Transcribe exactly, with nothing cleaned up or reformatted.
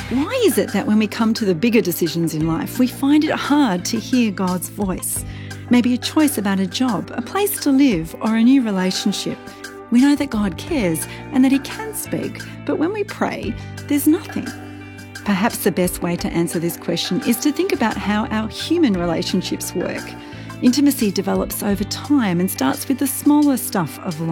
Why is it that when we come to the bigger decisions in life, we find it hard to hear God's voice? Maybe a choice about a job, a place to live, or a new relationship. We know that God cares and that He can speak, but when we pray, there's nothing. Perhaps the best way to answer this question is to think about how our human relationships work. Intimacy develops over time and starts with the smaller stuff of life.